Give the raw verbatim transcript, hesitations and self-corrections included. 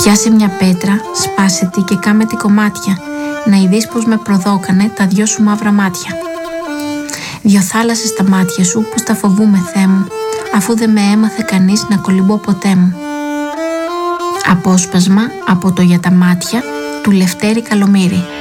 Πιάσε μια πέτρα, σπάσε τη και κάμε τη κομμάτια, να ειδείς πως με προδώκανε τα δυο σου μαύρα μάτια. Δυο θάλασσες στα μάτια σου που στα φοβούμαι, Θεέ μου, αφού δεν με έμαθε κανείς να κολυμπώ ποτέ μου. Απόσπασμα από το «Για τα μάτια» του Λευτέρη Καλομήρη.